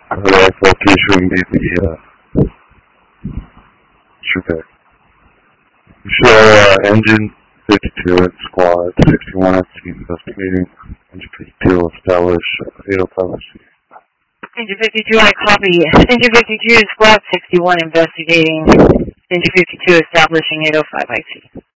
Life location would be the okay. Show Engine 52 at Squad 61 at sea investigating. Engine 52 establish 805 at sea. Engine 52, I copy. Engine 52 Squad 61 investigating. Engine 52 establishing 805 I see.